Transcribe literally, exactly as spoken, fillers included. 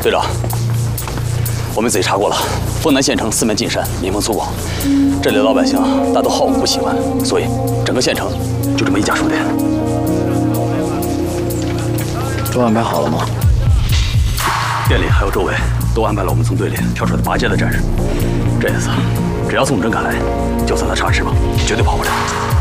队长，我们仔细查过了，丰南县城四面尽山，民风粗犷，这里的老百姓大都好武不喜欢，所以整个县城就这么一家书店。 都安排好了吗？ 店里还有周围都安排了我们从队里挑出来的拔尖的战士。这一次，只要宋真敢来，就算他插翅膀，绝对跑不了。